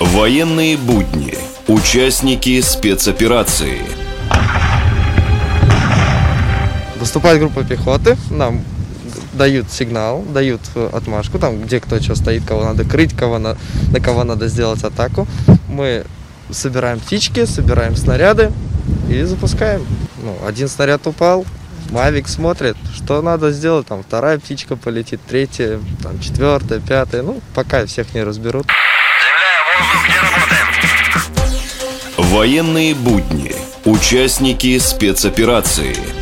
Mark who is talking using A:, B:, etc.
A: Военные будни. Участники спецоперации.
B: Выступает группа пехоты, нам дают сигнал, дают отмашку, там где кто что стоит, кого надо крыть, на кого надо сделать атаку. Мы собираем птички, собираем снаряды и запускаем. Один снаряд упал, Мавик смотрит, что надо сделать, там вторая птичка полетит, третья, там четвертая, пятая, пока всех не разберут.
A: Военные будни. Участники спецоперации.